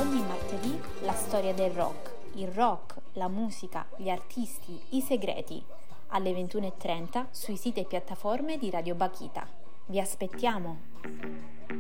Ogni martedì la storia del rock, il rock, la musica, gli artisti, i segreti, alle 21:30 sui siti e piattaforme di Radio Bakhita. Vi aspettiamo!